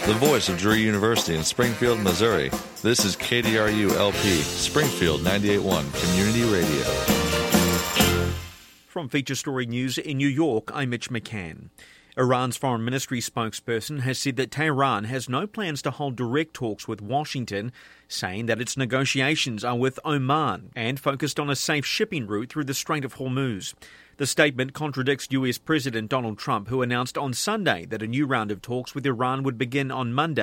the voice of Drury University in Springfield, Missouri. This is KDRU-LP, Springfield 98.1 Community Radio. From Feature Story News in New York, I'm Mitch McCann. Iran's foreign ministry spokesperson has said that Tehran has no plans to hold direct talks with Washington, saying that its negotiations are with Oman and focused on a safe shipping route through the Strait of Hormuz. The statement contradicts US President Donald Trump, who announced on Sunday that a new round of talks with Iran would begin on Monday.